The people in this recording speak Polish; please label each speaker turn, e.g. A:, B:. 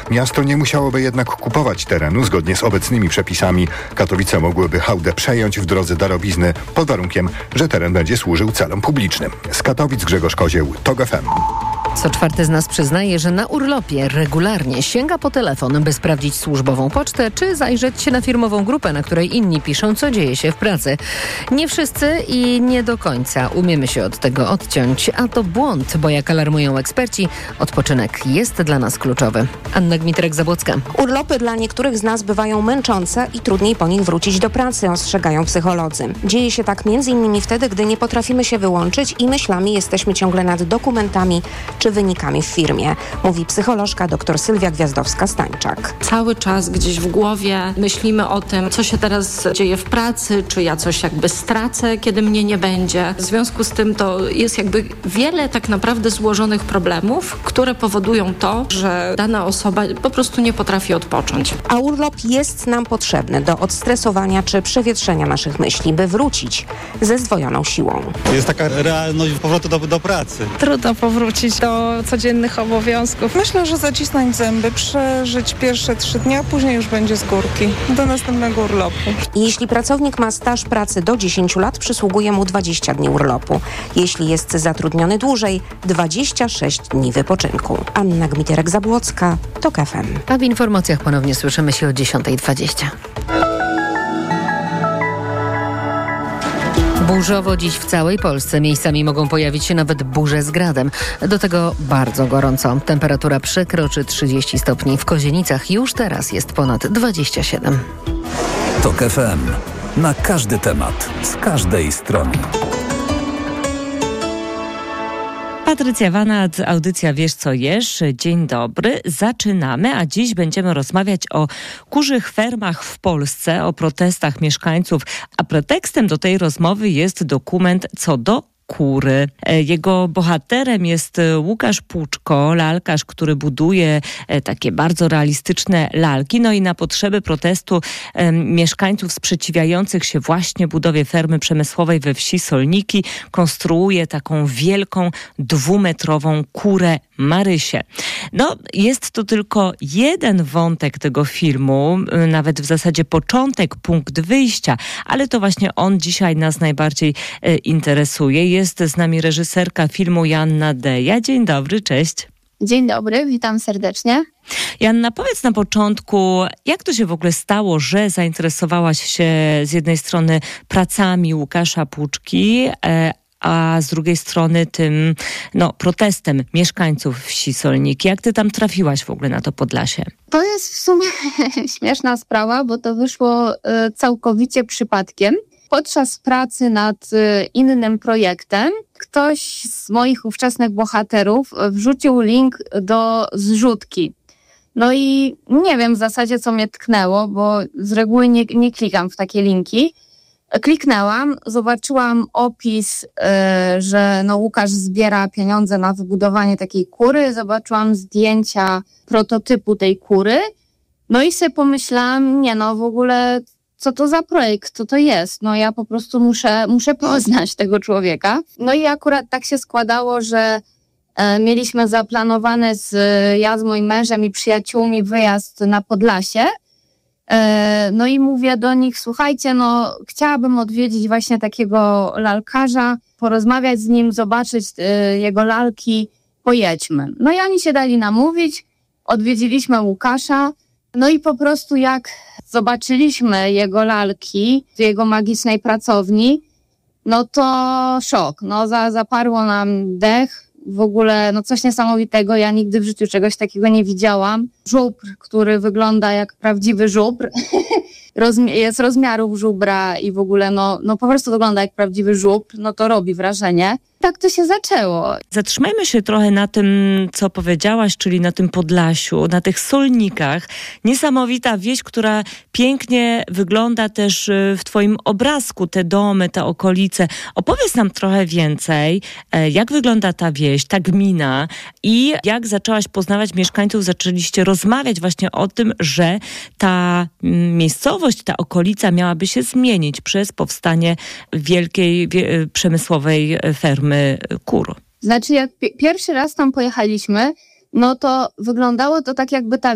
A: Miasto nie musiałoby jednak kupować terenu. Zgodnie z obecnymi przepisami Katowice mogłyby hałdę przejąć w drodze darowizny pod warunkiem, że teren będzie służył celom publicznym. Z Katowic Grzegorz Kozieł, TOG FM.
B: Co czwarty z nas przyznaje, że na urlopie regularnie sięga po telefon, by sprawdzić służbową pocztę, czy zajrzeć się na firmową grupę, na której inni piszą, co dzieje się w pracy. Nie wszyscy i nie do końca umiemy się od tego odciąć, a to błąd, bo jak alarmują eksperci, odpoczynek jest dla nas kluczowy. Anna Gmitrek-Zabłocka.
C: Urlopy dla niektórych z nas bywają męczące i trudniej po nich wrócić do pracy, ostrzegają psycholodzy. Dzieje się tak m.in. wtedy, gdy nie potrafimy się wyłączyć i myślami jesteśmy ciągle nad dokumentami czy wynikami w firmie, mówi psycholożka dr Sylwia Gwiazdowska-Stańczak.
D: Cały czas gdzieś w głowie myślimy o tym, co się teraz dzieje w pracy, czy ja coś jakby stracę, kiedy mnie nie będzie. W związku z tym to jest jakby wiele tak naprawdę złożonych problemów, które powodują to, że dana osoba po prostu nie potrafi odpocząć.
C: A urlop jest nam potrzebny do odstresowania czy przewietrzenia naszych myśli, by wrócić ze zdwojoną siłą.
E: Jest taka realność powrotu do pracy.
F: Trudno powrócić do codziennych obowiązków. Myślę, że zacisnąć zęby, przeżyć pierwsze 3 dni, a później już będzie z górki. Do następnego urlopu.
C: Jeśli pracownik ma staż pracy do 10 lat, przysługuje mu 20 dni urlopu. Jeśli jest zatrudniony dłużej, 26 dni wypoczynku. Anna Gmiterek-Zabłocka, TOG FM.
B: A w informacjach ponownie słyszymy się o 10:20. Burzowo dziś w całej Polsce. Miejscami mogą pojawić się nawet burze z gradem. Do tego bardzo gorąco. Temperatura przekroczy 30 stopni. W Kozienicach już teraz jest ponad 27.
G: TOG FM. Na każdy temat. Z każdej strony.
H: Patrycja Wanat, audycja Wiesz co jesz. Dzień dobry. Zaczynamy, a dziś będziemy rozmawiać o kurzych fermach w Polsce, o protestach mieszkańców, a pretekstem do tej rozmowy jest dokument Co do kury. Jego bohaterem jest Łukasz Płuczko, lalkarz, który buduje takie bardzo realistyczne lalki. No i na potrzeby protestu mieszkańców sprzeciwiających się właśnie budowie fermy przemysłowej we wsi Solniki konstruuje taką wielką 2-metrową kurę Marysię. No, jest to tylko jeden wątek tego filmu, nawet w zasadzie początek, punkt wyjścia, ale to właśnie on dzisiaj nas najbardziej interesuje. Jest z nami reżyserka filmu Joanna Deja. Dzień dobry, cześć.
I: Dzień dobry, witam serdecznie.
H: Joanna, powiedz na początku, jak to się w ogóle stało, że zainteresowałaś się z jednej strony pracami Łukasza Płuczki, a z drugiej strony tym protestem mieszkańców wsi Solniki. Jak ty tam trafiłaś w ogóle na to Podlasie?
I: To jest w sumie śmieszna sprawa, bo to wyszło całkowicie przypadkiem. Podczas pracy nad innym projektem ktoś z moich ówczesnych bohaterów wrzucił link do zrzutki. No i nie wiem w zasadzie, co mnie tknęło, bo z reguły nie klikam w takie linki. Kliknęłam, zobaczyłam opis, że Łukasz zbiera pieniądze na wybudowanie takiej kury. Zobaczyłam zdjęcia prototypu tej kury. No i sobie pomyślałam, w ogóle co to za projekt, co to jest? No ja po prostu muszę poznać tego człowieka. No i akurat tak się składało, że mieliśmy zaplanowane ja z moim mężem i przyjaciółmi wyjazd na Podlasie. No i mówię do nich, słuchajcie, chciałabym odwiedzić właśnie takiego lalkarza, porozmawiać z nim, zobaczyć jego lalki, pojedźmy. No i oni się dali namówić, odwiedziliśmy Łukasza, no i po prostu jak zobaczyliśmy jego lalki w jego magicznej pracowni, no to szok, zaparło nam dech. W ogóle coś niesamowitego, ja nigdy w życiu czegoś takiego nie widziałam. Żubr, który wygląda jak prawdziwy żubr, jest rozmiarów żubra i w ogóle po prostu wygląda jak prawdziwy żubr, to robi wrażenie. Tak to się zaczęło.
H: Zatrzymajmy się trochę na tym, co powiedziałaś, czyli na tym Podlasiu, na tych Solnikach. Niesamowita wieś, która pięknie wygląda też w twoim obrazku, te domy, te okolice. Opowiedz nam trochę więcej, jak wygląda ta wieś, ta gmina i jak zaczęłaś poznawać mieszkańców, zaczęliście rozmawiać właśnie o tym, że ta miejscowość, ta okolica miałaby się zmienić przez powstanie wielkiej przemysłowej fermy kur.
I: Znaczy, jak pierwszy raz tam pojechaliśmy, to wyglądało to tak, jakby ta